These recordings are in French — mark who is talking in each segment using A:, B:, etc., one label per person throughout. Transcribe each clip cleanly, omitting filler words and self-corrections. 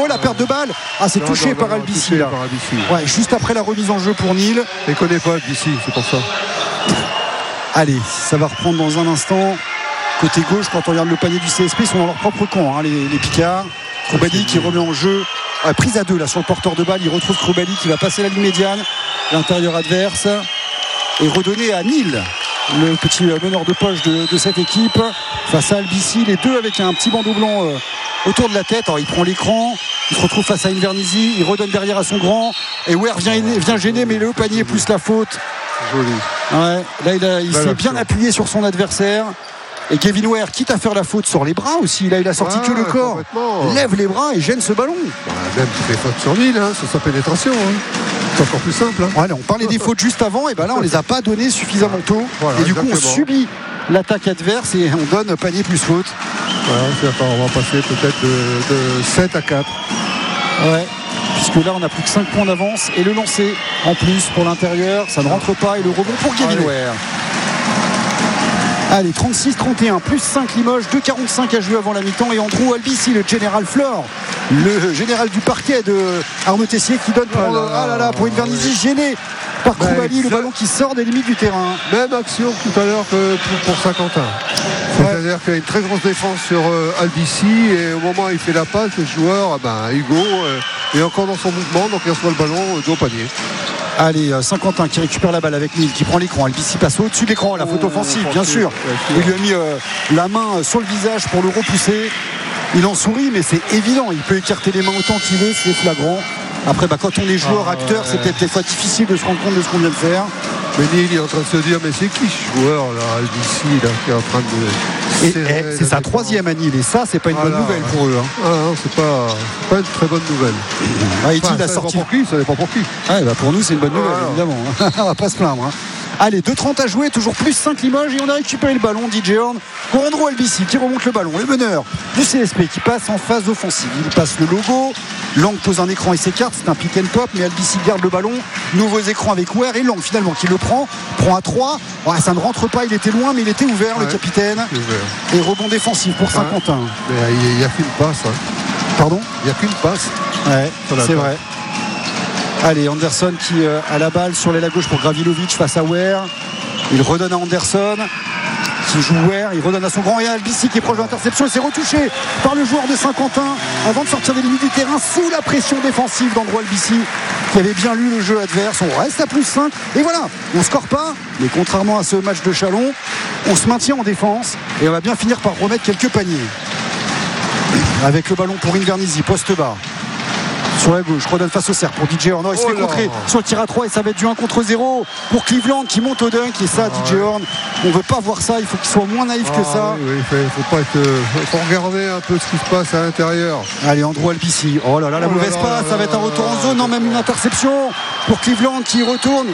A: Oh, la perte de balle. Ah, c'est touché par Albici là. Ouais, juste après la remise en jeu pour Nîmes.
B: Il ne connaît pas Albici, c'est pour ça.
A: Allez, ça va reprendre dans un instant. Côté gauche, quand on regarde le panier du CSP, ils sont dans leur propre camp, hein, les Picards. Koulibaly qui remet en jeu, prise à deux là sur le porteur de balle. Il retrouve Koulibaly qui va passer la ligne médiane, l'intérieur adverse, et redonner à Nîmes, le petit meneur de poche de cette équipe, face à Albici. Les deux avec un petit bandeau blanc autour de la tête. Alors il prend l'écran, il se retrouve face à Invernizzi, il redonne derrière à son grand, et Ware vient gêner, mais le panier plus la faute.
B: Joli.
A: Ouais, là il s'est bien appuyé sur son adversaire. Et Kevin Ware, quitte à faire la faute, sort les bras aussi. Là, il a sorti que le corps. Lève les bras et gêne ce ballon.
B: Même qui fait faute sur Nîmes, c'est sa pénétration. C'est encore plus simple.
A: Ouais, on parlait des fautes juste avant, et ben là, on les a pas données suffisamment tôt.
B: Voilà,
A: et du coup,
B: exactement.
A: on subit l'attaque adverse et on donne panier plus faute.
B: Voilà, on va passer peut-être de 7 à 4.
A: Ouais. Puisque là, on a plus que 5 points d'avance. Et le lancer en plus pour l'intérieur, ça ne rentre pas. Et le rebond pour Kevin Ware. Allez, 36-31, plus 5 Limoges, 2,45 à jouer avant la mi-temps. Et Andrew Albici, le général Flore, le général du parquet de Arnaud Tessier, qui donne pour Invernizzi, gêné par Koulibaly, le ballon qui sort des limites du terrain.
B: Même action tout à l'heure que pour Saint-Quentin. C'est-à-dire qu'il y a une très grosse défense sur Albici, et au moment où il fait la passe, le joueur, Hugo, est encore dans son mouvement, donc il reçoit le ballon dos panier.
A: Allez, Saint-Quentin qui récupère la balle avec Nîmes, qui prend l'écran. Albici passe au-dessus de l'écran, la faute offensive, bien sûr. Il lui a mis la main sur le visage pour le repousser. Il en sourit, mais c'est évident. Il peut écarter les mains autant qu'il veut, c'est flagrant. Après, quand on est joueur, acteur, c'est peut-être des fois difficile de se rendre compte de ce qu'on vient de faire.
B: Mais Nîmes, il est en train de se dire, mais c'est qui ce joueur là, Albici, là, qui est en train de...
A: C'est sa troisième à Nîmes, et ça, c'est pas une bonne nouvelle pour eux.
B: Ah non, c'est pas une très bonne nouvelle.
A: Il a sorti.
B: Ça dépend pour qui.
A: Pour nous, c'est une bonne nouvelle, évidemment. On va pas se plaindre. Allez, 2,30 à jouer, toujours plus 5 Limoges, et on a récupéré le ballon. DJ Horn pour Andrew Albici qui remonte le ballon. Le meneur du CSP qui passe en phase offensive. Il passe le logo. Lang pose un écran et s'écarte. C'est un pick and pop, mais Albici garde le ballon. Nouveaux écrans avec Ware et Lang finalement qui le prend à 3. Ça ne rentre pas, il était loin, mais il était ouvert, le capitaine. Et rebond défensif pour Saint-Quentin.
B: Il n'y a qu'une passe.
A: Pardon ?
B: Il n'y a qu'une passe.
A: Ouais, c'est vrai. Allez, Anderson qui a la balle sur l'aile à gauche pour Gravilovic face à Ware. Il redonne à Anderson qui joue Ware. Il redonne à son grand, et Albici qui est proche de l'interception. Il s'est retouché par le joueur de Saint-Quentin avant de sortir des limites du terrain sous la pression défensive d'Andrew Albici qui avait bien lu le jeu adverse. On reste à plus 5 et voilà, on ne score pas, mais contrairement à ce match de Châlons, on se maintient en défense et on va bien finir par remettre quelques paniers. Avec le ballon pour Invernizzi, poste bas sur la gauche, redonne face au cercle pour DJ Horn. Il se fait contrer sur le tir à 3 et ça va être du 1 contre 0 pour Cleveland qui monte au dunk. Et ça, DJ Horn, on veut pas voir ça, il faut qu'il soit moins naïf que ça.
B: Faut regarder un peu ce qui se passe à l'intérieur.
A: Allez, Andrew Albici, la mauvaise passe, ça va être un retour en zone, non, même une interception pour Cleveland qui retourne.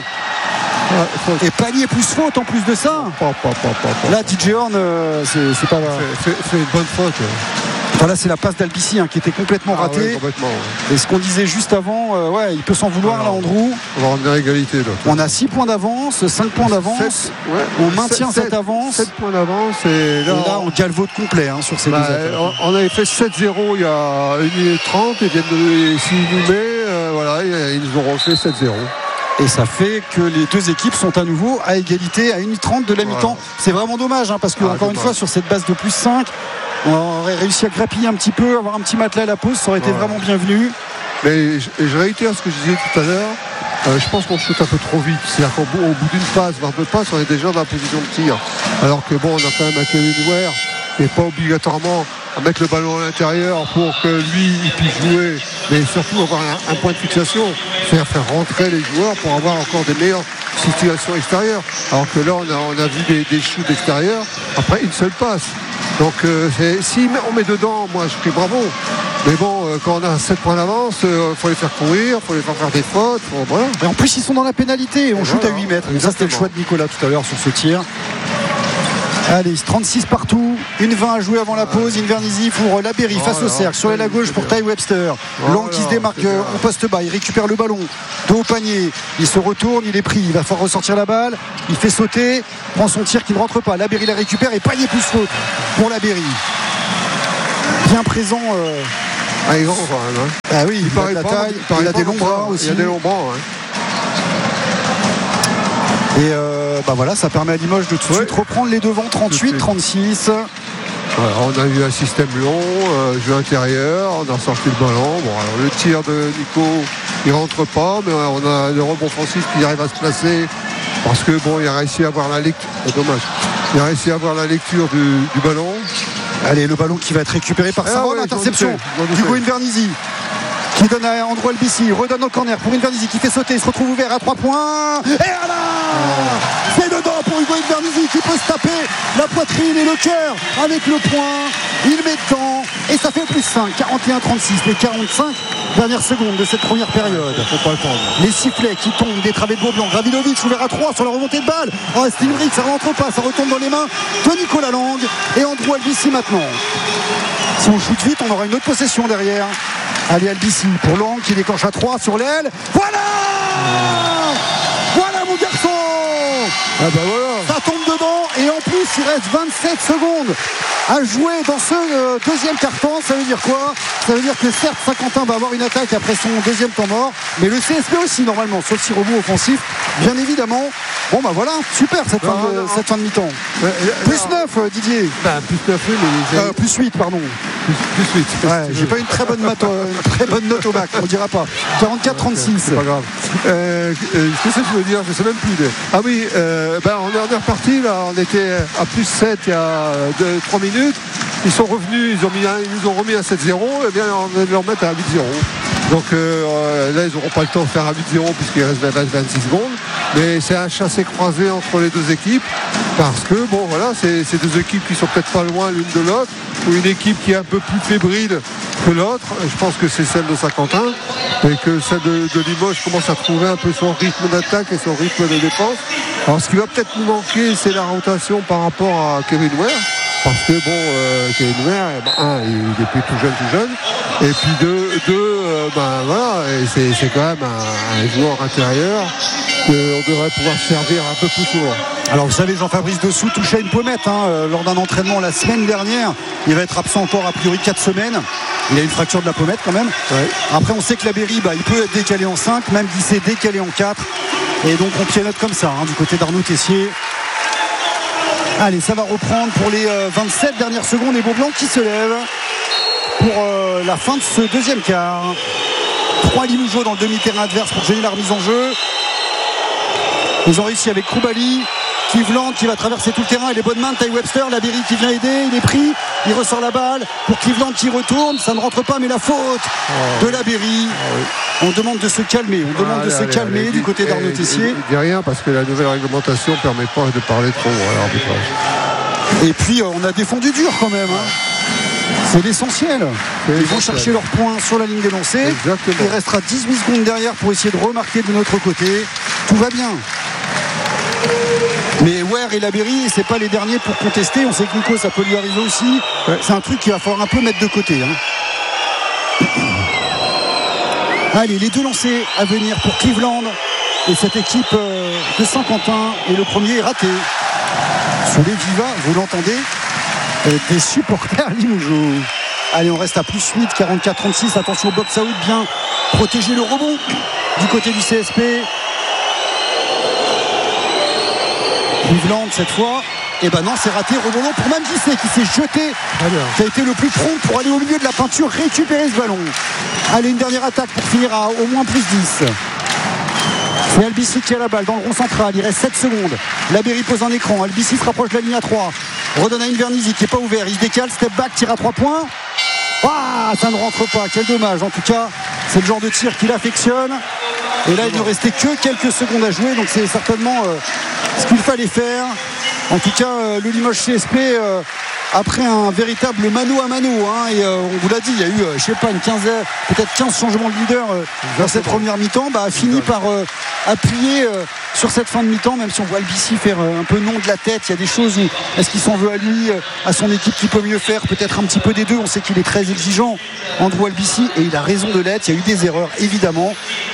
A: Et panier plus faute en plus de ça. Là, DJ Horn, c'est pas...
B: C'est une bonne faute.
A: Là, c'est la passe d'Albici qui était complètement ratée. Et ce qu'on disait juste avant, il peut s'en vouloir là, Andrew.
B: On va rendre égalité là.
A: On a 6 points d'avance, 5 points d'avance. On maintient cette avance.
B: 7 points d'avance. Et là,
A: on galvaude complet sur ces deux attaques.
B: On avait fait 7-0 il y a 1 minute 30. Ils viennent de s'inhumer. Ils nous ont refait 7-0.
A: Et ça fait que les deux équipes sont à nouveau à égalité à 1 minute 30 de la mi-temps. C'est vraiment dommage parce que encore une fois, sur cette base de plus 5, on aurait réussi à grappiller un petit peu, avoir un petit matelas à la pause, ça aurait été vraiment bienvenu.
B: Mais je réitère ce que je disais tout à l'heure. Je pense qu'on shoot un peu trop vite. C'est-à-dire qu'au bout d'une passe, 22 passes, on est déjà dans la position de tir. Alors que on a quand même un Kevin Ware et pas obligatoirement à mettre le ballon à l'intérieur pour que lui il puisse jouer, mais surtout avoir un point de fixation, c'est-à-dire faire rentrer les joueurs pour avoir encore des meilleures situations extérieures. Alors que là on a vu des shoots extérieurs après une seule passe. Donc si on met dedans, moi je crie bravo. Mais quand on a 7 points d'avance, faut les faire courir, faut les faire des fautes. Voilà.
A: Et en plus ils sont dans la pénalité, on shoot à 8 mètres. Ça c'était le choix de Nicolas tout à l'heure sur ce tir. Allez, 36 partout, 1-20 à jouer avant la pause. Invernizzi pour Labéry face au cercle. Sur la gauche pour Ty Webster. Lang qui se démarque en poste bas. Il récupère le ballon. Dos au panier. Il se retourne, il est pris. Il va falloir ressortir la balle. Il fait sauter. Prend son tir qui ne rentre pas. Labéry la récupère et panier plus faute pour Labéry. Bien présent
B: Ah, il est grand quand même. Hein.
A: Ah oui, il a de la taille, il a des longs bras aussi.
B: Il a des longs bras, ouais.
A: Et voilà, ça permet à Limoges de tout de suite reprendre les devants, 38-36.
B: Voilà, on a eu un système long, jeu intérieur, on a sorti le ballon. Bon, alors le tir de Nico, il rentre pas, mais on a le rebond Francis qui arrive à se placer parce que bon, il a réussi à avoir la lecture. Dommage. Il a réussi à avoir la lecture du ballon.
A: Allez, le ballon qui va être récupéré par Saron, interception d'Hugo Invernizzi qui donne à Andrew Albissi, il redonne au corner pour Invernizzi qui fait sauter, il se retrouve ouvert à 3 points. Et là, c'est dedans pour Hugo Invernizzi qui peut se taper la poitrine et le cœur avec le point. Il met dedans et ça fait plus 5, 41-36, les 45 dernières secondes de cette première période.
B: Faut pas attendre.
A: Les sifflets qui tombent des travées de Beaublanc. Gravilovic ouvert à 3 sur la remontée de balle. Oh, Stimrick, ça rentre pas, ça retombe dans les mains de Nicolas Lang et Andrew Albissi maintenant. Si on shoot vite, on aura une autre possession derrière. Allez, Albissi pour Lang qui déclenche à 3 sur l'aile. Voilà mon garçon.
B: Ah bah voilà.
A: Ça tombe dedans et en plus il reste 27 secondes à jouer dans ce deuxième quart-temps. Ça veut dire quoi? Ça veut dire que certes Saint-Quentin va avoir une attaque après son deuxième temps mort, mais le CSP aussi normalement, sauf si rebond offensif, bien évidemment. Bon bah voilà, super cette fin de mi-temps. Plus 9 Didier.
B: Plus 9 mais
A: plus 8 pardon.
B: Plus 8.
A: Ouais, j'ai pas une très bonne note au bac, on dira pas. 44-36.
B: C'est pas grave. Qu'est-ce que je veux dire? Je sais même plus. Ah oui, on est reparti là, on était à plus 7 il y a 3 minutes. Ils sont revenus, ils nous ont remis à 7-0, et bien on va leur mettre à 8-0. Donc là ils n'auront pas le temps de faire un 8-0 puisqu'il reste 26 secondes. Mais c'est un chassé-croisé entre les deux équipes parce que bon voilà, c'est deux équipes qui sont peut-être pas loin l'une de l'autre, ou une équipe qui est un peu plus fébrile que l'autre. Je pense que c'est celle de Saint-Quentin et que celle de Limoges commence à trouver un peu son rythme d'attaque et son rythme de défense. Alors ce qui va peut-être nous manquer, c'est la rotation par rapport à Kevin Ware. Parce que bon, Kevin Ware, il est plus tout jeune. Et puis voilà, et c'est quand même un joueur intérieur qu'on devrait pouvoir servir un peu plus souvent.
A: Alors vous savez, Jean-Fabrice Dessous touchait une pommette lors d'un entraînement la semaine dernière. Il va être absent encore a priori 4 semaines. Il a une fracture de la pommette quand même. Ouais. Après on sait que la Berry, il peut être décalé en 5, même glisser décalé en 4. Et donc on pianote comme ça du côté d'Arnaud Tessier. Allez, ça va reprendre pour les 27 dernières secondes et Beaublanc qui se lève pour la fin de ce deuxième quart. 3 Limougeaux dans le demi-terrain adverse pour gêner la remise en jeu. Ils ont réussi avec Koulibaly, Cleveland qui va traverser tout le terrain et les bonnes mains de Ty Webster. La Berry qui vient aider, il est pris, il ressort la balle pour Cleveland qui retourne, ça ne rentre pas, mais la faute de la Berry. On demande de se calmer, calmer du côté d'Arnaud Tessier.
B: Il dit rien parce que la nouvelle réglementation ne permet pas de parler trop à l'arbitrage.
A: Et puis on a défendu dur quand même. C'est l'essentiel. Ils vont chercher leurs points sur la ligne des lancers.
B: Exactement.
A: Il restera 18 secondes derrière pour essayer de remarquer de notre côté. Tout va bien. Mais Ware et la Berry, c'est pas les derniers pour contester. On sait que Nico, ça peut lui arriver aussi. Ouais. C'est un truc qu'il va falloir un peu mettre de côté. Allez, les deux lancers à venir pour Cleveland et cette équipe de Saint-Quentin. Et le premier est raté. Sous les vivas, vous l'entendez, des supporters Limougeaux. Allez, on reste à plus 8, 44-36. Attention au box-out, bien protéger le rebond du côté du CSP. Cleveland cette fois. Et non, c'est raté. Rebond pour Mamdissé qui s'est jeté, qui a été le plus prompt pour aller au milieu de la peinture, récupérer ce ballon. Allez, une dernière attaque pour finir à au moins plus 10. C'est Albissi qui a la balle dans le rond central. Il reste 7 secondes. La Berry pose un écran. Albissi se rapproche de la ligne à 3. Redonne à Invernizzi qui n'est pas ouvert. Il se décale, step back, tire à 3 points. Ça ne rentre pas. Quel dommage. En tout cas, c'est le genre de tir qu'il affectionne. Et là, il ne restait que quelques secondes à jouer. Donc c'est certainement ce qu'il fallait faire. En tout cas, le Limoges CSP, après un véritable mano à mano, et on vous l'a dit, il y a eu, je sais pas, une quinzaine, peut-être 15 changements de leader dans cette première mi-temps, a fini par appuyer sur cette fin de mi-temps, même si on voit Albissi faire un peu non de la tête. Il y a des choses où est-ce qu'il s'en veut à lui, à son équipe qui peut mieux faire, peut-être un petit peu des deux. On sait qu'il est très exigeant, Andrew Albissi, et il a raison de l'être. Il y a eu des erreurs, évidemment,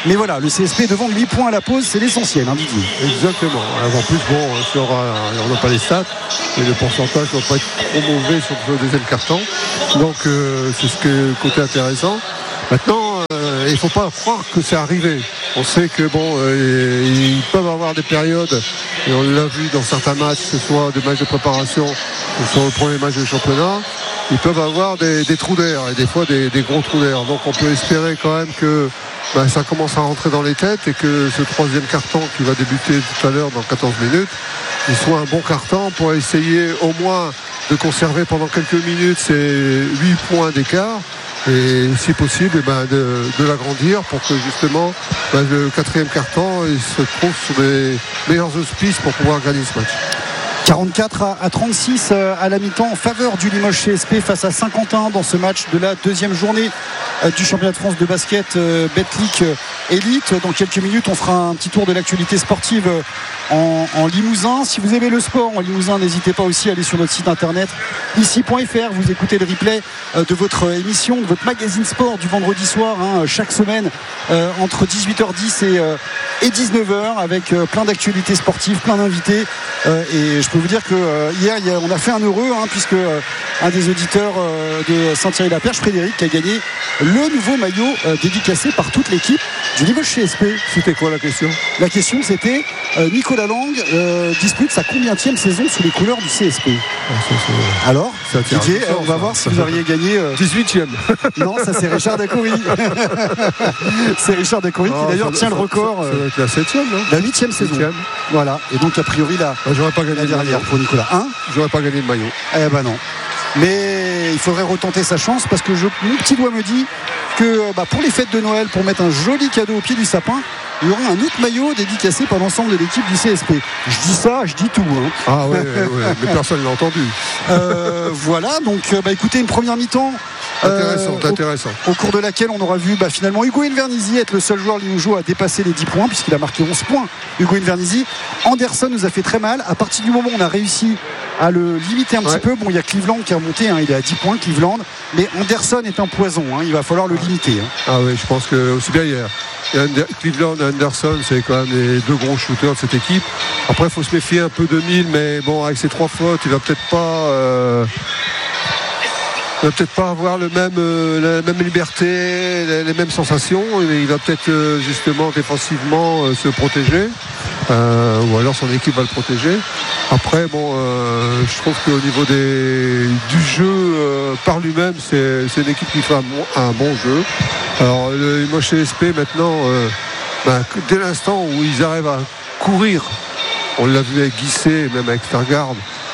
A: Mais voilà, le CSP devant 8 points à la pause, c'est l'essentiel, hein, Didier.
B: Exactement. En plus, on n'a pas les stats, mais le pourcentage ne va pas être trop mauvais sur le deuxième carton. Donc c'est ce qui est le côté intéressant. Maintenant, il ne faut pas croire que c'est arrivé. On sait que ils peuvent avoir des périodes, et on l'a vu dans certains matchs, que ce soit des matchs de préparation, que ce soit le premier match de championnat, ils peuvent avoir des trous d'air, et des fois des gros trous d'air. Donc on peut espérer quand même que ça commence à rentrer dans les têtes et que ce troisième carton qui va débuter tout à l'heure dans 14 minutes, il soit un bon carton pour essayer au moins de conserver pendant quelques minutes ces 8 points d'écart. Et si possible de l'agrandir pour que justement le quatrième carton il se trouve sur des meilleurs auspices pour pouvoir gagner ce match.
A: 44 à 36 à la mi-temps en faveur du Limoges CSP face à Saint-Quentin dans ce match de la deuxième journée du championnat de France de basket Betclic Elite. Dans quelques minutes, on fera un petit tour de l'actualité sportive en Limousin. Si vous aimez le sport en Limousin, n'hésitez pas aussi à aller sur notre site internet ici.fr. Vous écoutez le replay de votre émission, de votre magazine sport du vendredi soir, chaque semaine entre 18h10 et 19h avec plein d'actualités sportives, plein d'invités. Et je peux vous dire que hier on a fait un heureux, puisque un des auditeurs de Saint-Thierry-la-Perche, Frédéric, a gagné le nouveau maillot dédicacé par toute l'équipe du Limoges CSP.
B: C'était quoi la question ?
A: La question c'était Nicolas Lang dispute sa combienième saison sous les couleurs du CSP. Alors Didier, on va voir si vous auriez gagné
B: 18e.
A: Non, ça c'est Richard Dacoury. C'est Richard Dacoury qui d'ailleurs tient le record.
B: Ça doit être la 7e, non ?
A: La 8e saison. 8e. Voilà, et donc a priori
B: j'aurais pas gagné
A: la dernière pour Nicolas.
B: J'aurais pas gagné le maillot.
A: Eh ben non. Mais il faudrait retenter sa chance parce que mon petit doigt me dit que pour les fêtes de Noël, pour mettre un joli cadeau au pied du sapin, il y aurait un autre maillot dédicacé par l'ensemble de l'équipe du CSP. Je dis ça, je dis tout.
B: Ah ouais, mais personne ne l'a entendu.
A: Voilà, donc écoutez, une première mi-temps
B: intéressant.
A: Au cours de laquelle on aura vu finalement Hugo Invernizzi être le seul joueur limougeois à dépasser les 10 points puisqu'il a marqué 11 points. Hugo Invernizzi. Anderson nous a fait très mal. À partir du moment où on a réussi à le limiter un petit peu, il y a Cleveland qui est remonté, il est à 10 points Cleveland, mais Anderson est un poison, il va falloir le limiter.
B: Ah oui, je pense que aussi bien hier. Cleveland et Anderson, c'est quand même les deux gros shooters de cette équipe. Après, il faut se méfier un peu de Mille, mais avec ses 3 fautes, il va peut-être pas avoir la même liberté, les mêmes sensations. Il va peut-être justement défensivement se protéger, ou alors son équipe va le protéger. Après, je trouve qu'au niveau du jeu par lui-même, c'est une équipe qui fait un bon jeu. Alors le Limoges CSP maintenant, dès l'instant où ils arrivent à courir, on l'a vu avec Guisset, même avec Fergarde,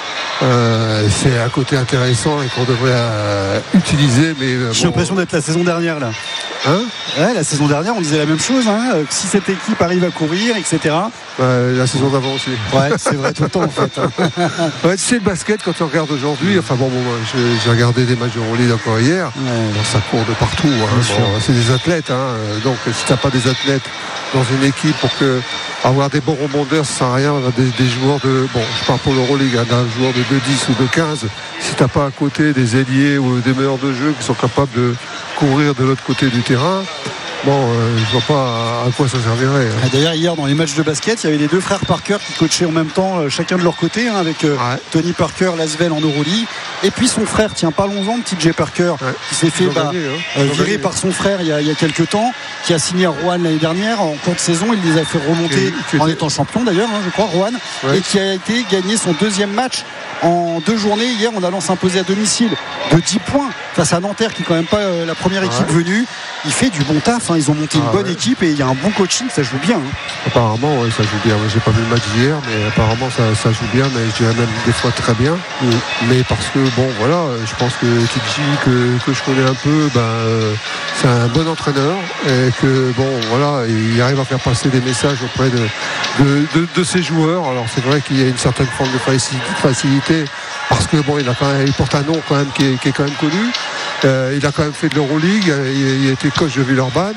B: c'est un côté intéressant et qu'on devrait utiliser. Mais
A: j'ai l'impression d'être la saison dernière là. La saison dernière on disait la même chose, si cette équipe arrive à courir, etc.
B: La saison d'avant aussi.
A: Ouais, c'est vrai tout le temps en fait.
B: C'est le basket quand on regarde aujourd'hui. J'ai regardé des matchs de Euroleague encore hier. Ça court de partout. C'est des athlètes. Donc si t'as pas des athlètes dans une équipe pour avoir des bons rebondeurs, ça sert à rien. Des joueurs je parle pour l'Euroleague, d'un joueur de 2-10 ou de 15. Si t'as pas à côté des ailiers ou des meneurs de jeu qui sont capables de courir de l'autre côté du terrain, je vois pas à quoi ça servirait.
A: D'ailleurs hier dans les matchs de basket, il y avait les deux frères Parker qui coachaient en même temps chacun de leur côté, avec Tony Parker, Lasvel en Euroleague, et puis son frère, parlons-en de TJ Parker, qui s'est fait virer par son frère il y a quelques temps, qui a signé à Rouen l'année dernière en cours de saison. Il les a fait remonter en étant champion d'ailleurs, je crois, Rouen, et qui a été gagné son deuxième match en 2 journées hier en allant s'imposer à domicile de 10 points face à Nanterre, qui est quand même pas la première équipe venue. Il fait du bon taf, ils ont monté une bonne équipe et il y a un bon coaching, ça joue bien.
B: Apparemment ça joue bien. J'ai pas vu le match d'hier, mais apparemment ça joue bien, mais je dirais même des fois très bien. Mais parce que je pense que Tidji, que je connais un peu, c'est un bon entraîneur et que il arrive à faire passer des messages auprès de ses joueurs. Alors c'est vrai qu'il y a une certaine forme de facilité parce que il porte un nom quand même qui est quand même connu. Il a quand même fait de l'Euroleague, il a été coach de Villeurbanne.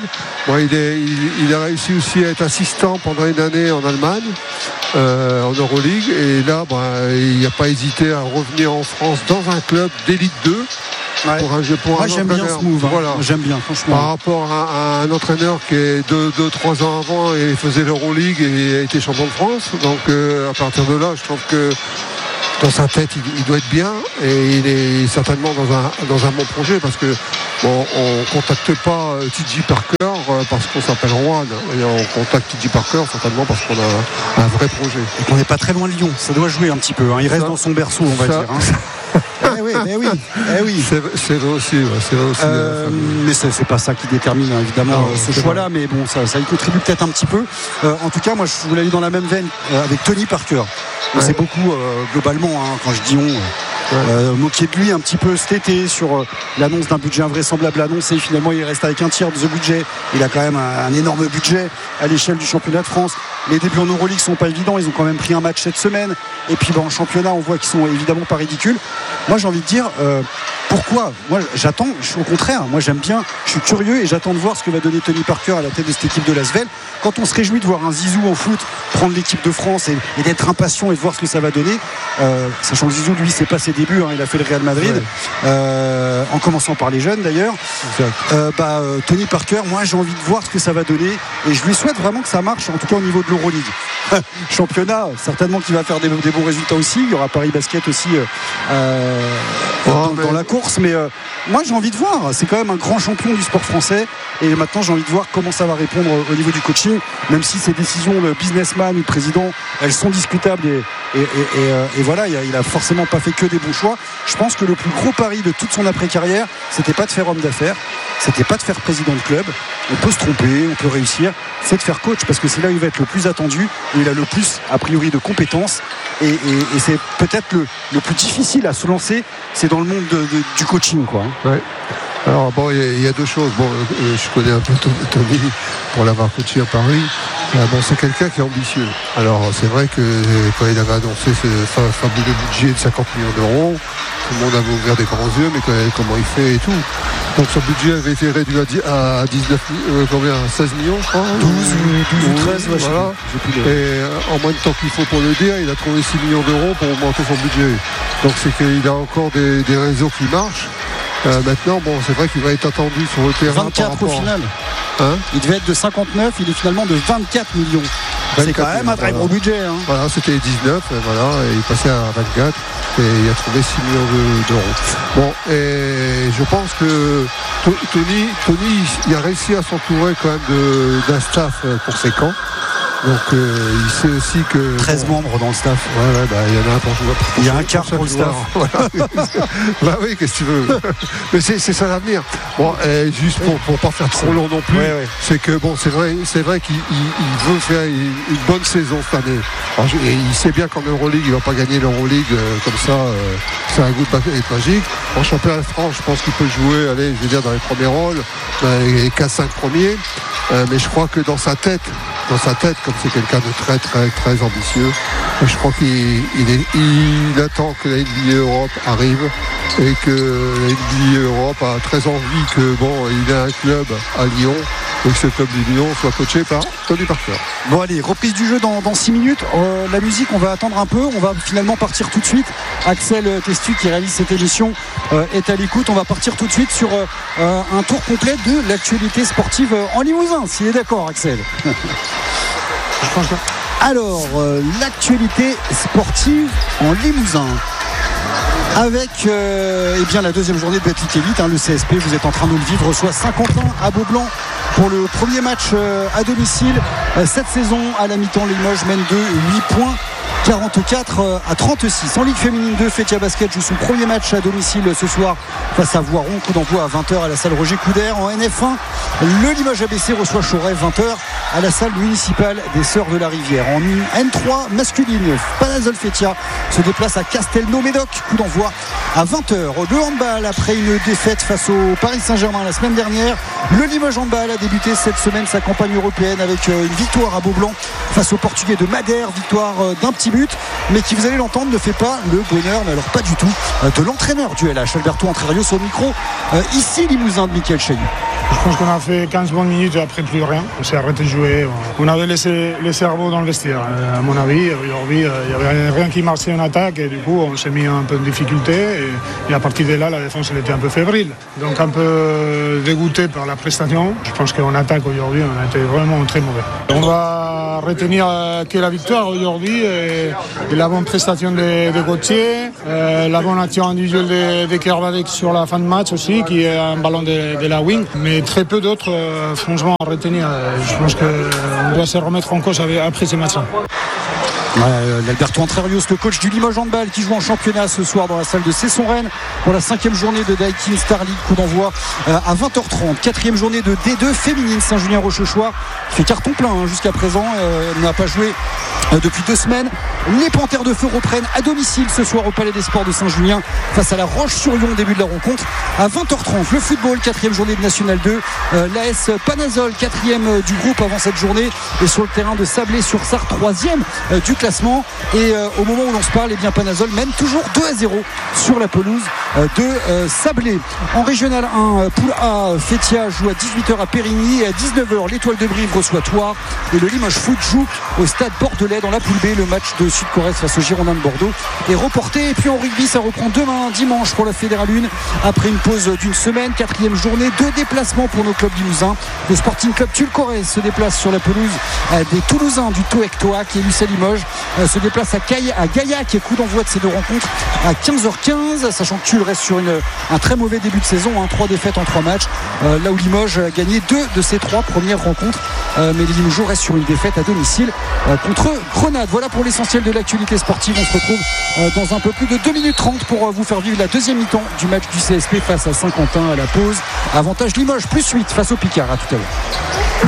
B: Il a réussi aussi à être assistant pendant une année en Allemagne, en Euroleague. Et là, il n'a pas hésité à revenir en France dans un club d'élite 2.
A: Ouais. Moi j'aime bien ce move. Voilà. J'aime bien, franchement.
B: Par rapport à un entraîneur qui est 2-3 ans avant et faisait l'Euroleague et a été champion de France. Donc à partir de là, je trouve que dans sa tête, il doit être bien et il est certainement dans un bon projet parce que bon, on contacte pas TJ Parker parce qu'on s'appelle Juan et on contacte TJ Parker certainement parce qu'on a un vrai projet.
A: Et qu'on n'est pas très loin de Lyon, ça doit jouer un petit peu. Hein. Il reste dans son berceau, on va dire. Hein. Eh oui.
B: C'est vrai aussi.
A: Mais c'est pas ça qui détermine évidemment ce choix-là, mais bon, ça y contribue peut-être un petit peu. En tout cas, moi, je voulais aller dans la même veine avec Tony Parker. On s'est beaucoup globalement, hein, quand je dis moqué de lui un petit peu cet été sur l'annonce d'un budget invraisemblable annoncé. Finalement, il reste avec un tiers de ce budget. Il a quand même un énorme budget à l'échelle du championnat de France. Les débuts en Euroleague sont pas évidents. Ils ont quand même pris un match cette semaine. Et puis en championnat, on voit qu'ils sont évidemment pas ridicules. Moi, j'ai envie de dire pourquoi. Moi, j'attends. Au contraire, moi, j'aime bien. Je suis curieux et j'attends de voir ce que va donner Tony Parker à la tête de cette équipe de L'Asvel. Quand on se réjouit de voir un Zizou en foot prendre l'équipe de France et d'être impatient et de voir ce que ça va donner, sachant que Zizou, lui, c'est pas ses débuts. Hein, il a fait le Real Madrid, en commençant par les jeunes d'ailleurs. Tony Parker, moi, j'ai envie de voir ce que ça va donner et je lui souhaite vraiment que ça marche, en tout cas au niveau de l'Euroleague. Championnat, certainement qu'il va faire des bons résultats aussi. Il y aura Paris Basket aussi dans la course, mais moi j'ai envie de voir. C'est quand même un grand champion du sport français et maintenant j'ai envie de voir comment ça va répondre au niveau du coaching, même si ces décisions de businessman ou de président, elles sont discutables et voilà, il a forcément pas fait que des bons choix. Je pense que le plus gros pari de toute son après-carrière, c'était pas de faire homme d'affaires, c'était pas de faire président de club. On peut se tromper, on peut réussir, c'est de faire coach parce que c'est là où il va être le plus attendu et il a le plus a priori de compétences et c'est peut-être le plus difficile à se lancer, c'est dans le monde du coaching, quoi.
B: Ouais. Alors bon, il y a deux choses. Bon, je connais un peu Tony pour l'avoir coaché à Paris. C'est quelqu'un qui est ambitieux. Alors c'est vrai que quand il avait annoncé ce fabuleux budget de 50 millions d'euros, tout le monde avait ouvert des grands yeux, mais comment il fait et tout. Donc son budget avait été réduit à 16 millions, je crois.
A: 12 ou 13,
B: voilà. Et en moins de temps qu'il faut pour le dire, il a trouvé 6 millions d'euros pour augmenter son budget. Donc c'est qu'il a encore des réseaux qui marchent. Maintenant, bon, c'est vrai qu'il va être attendu sur le terrain.
A: 24 au final. Il devait être de 59, il est finalement de 24 millions. C'est quand même un très gros budget. Hein.
B: Voilà, c'était 19, et il passait à 24 et il a trouvé 6 millions d'euros. Bon, et je pense que Tony, il a réussi à s'entourer quand même d'un staff conséquent. Donc il sait aussi que
A: 13 membres dans le staff.
B: Il y en a un pour jouer.
A: Il y a un quart pour le staff.
B: Voilà. Oui, qu'est-ce que tu veux. Mais c'est ça l'avenir. Bon, juste pour pas faire trop long non plus, c'est que bon, c'est vrai qu'il veut faire une bonne saison cette année. Alors, et il sait bien qu'en Euroleague, il va pas gagner l'Euroleague comme ça. C'est un goût de magique. En championnat de France, je pense qu'il peut jouer, dans les premiers rôles, les 4-5 premiers. Mais je crois que dans sa tête, comme c'est quelqu'un de très très très ambitieux, je crois qu'il attend que la NBA Europe arrive et que la NBA Europe a très envie il ait un club à Lyon et que ce club de Lyon soit coaché par Tony Parker.
A: Bon allez, reprise du jeu dans 6 minutes. La musique, on va attendre un peu, on va finalement partir tout de suite. Axel Testu qui réalise cette émission est à l'écoute. On va partir tout de suite sur un tour complet de l'actualité sportive en Limousin, s'il est d'accord Axel. Alors, l'actualité sportive en Limousin. Avec la deuxième journée de Betclic Elite, le CSP, vous êtes en train de le vivre, reçoit Saint-Quentin à Beaublanc pour le premier match à domicile. Cette saison, à la mi-temps, Limoges mène de 8 points. 44 à 36. En Ligue féminine 2, Fétia Basket joue son premier match à domicile ce soir face à Voiron. Coup d'envoi à 20h à la salle Roger Coudert. En NF1, le Limoges ABC reçoit Choret 20h à la salle municipale des Sœurs de la Rivière. En N3 masculine, Panazol Fétia se déplace à Castelnau-Médoc. Coup d'envoi à 20h. Le handball, après une défaite face au Paris Saint-Germain la semaine dernière, le Limoges handball a débuté cette semaine sa campagne européenne avec une victoire à Beaublanc face aux Portugais de Madère. Victoire d'un petit but, mais qui, vous allez l'entendre, ne fait pas le bonheur, mais alors pas du tout, de l'entraîneur du LH, Alberto Entrerios, au micro ici Limousin de Mickaël Chailloux.
C: Je pense qu'on a fait 15 bonnes minutes et après plus rien. On s'est arrêté de jouer. On avait laissé les cerveaux dans le vestiaire. À mon avis, aujourd'hui, il n'y avait rien qui marchait en attaque et du coup, on s'est mis un peu de difficulté. Et à partir de là, la défense elle était un peu fébrile. Donc un peu dégoûté par la prestation. Je pense qu'en attaque aujourd'hui, on a été vraiment très mauvais. On va retenir que la victoire aujourd'hui et la bonne prestation de Gauthier, la bonne action individuelle de Kervadek sur la fin de match aussi, qui est un ballon de la wing, mais très peu d'autres, franchement, à retenir. Je pense qu'on doit se remettre en cause après ces matchs-là.
A: L'Alberto Antrerios, le coach du Limoges Handball, qui joue en championnat ce soir dans la salle de Cesson-Rennes pour la 5e journée de Daikin Star League. Coup d'envoi à 20h30. 4e journée de D2 féminine. Saint-Julien-Rochechouart fait carton plein jusqu'à présent. Elle n'a pas joué depuis 2 semaines. Les Panthères de Feu reprennent à domicile ce soir au Palais des Sports de Saint-Julien face à la Roche-sur-Yon. Début de la rencontre à 20h30. Le football, 4e journée de National 2. L'AS Panazol, 4e du groupe avant cette journée, est sur le terrain de Sablé-sur-Sarthe, 3e du classement. Et au moment où l'on se parle, Panazol mène toujours 2-0 sur la pelouse de Sablé. En Régional 1, Poule A, Fétia joue à 18h à Périgny, et à 19h l'Étoile de Brive reçoit Thouars et le Limoges Foot joue au stade bordelais dans la poule B. Le match de Sud-Corrèze face aux Girondins de Bordeaux est reporté. Et puis en rugby, ça reprend demain dimanche pour la Fédérale 1 après une pause d'une semaine. 4e journée, 2 déplacements pour nos clubs limousin. Le Sporting Club Tulle-Corrèze se déplace sur la pelouse des Toulousains du TOEC Toac, et l'UCA Limoges se déplace à Gaillac, et coup d'envoi de ces 2 rencontres à 15h15, sachant que Tulle reste sur un très mauvais début de saison, 3 défaites en 3 matchs, là où Limoges a gagné 2 de ses 3 premières rencontres, mais les Limoges restent sur une défaite à domicile contre Grenade. Voilà pour l'essentiel de l'actualité sportive. On se retrouve dans un peu plus de 2 minutes 30 pour vous faire vivre la 2e mi-temps du match du CSP face à Saint-Quentin à la pause. Avantage Limoges +8 face au Picard. À tout à l'heure.